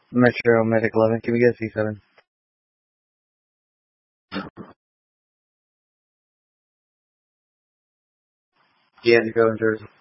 Metro Medic 11, can we get C7? Yeah, go in Jersey.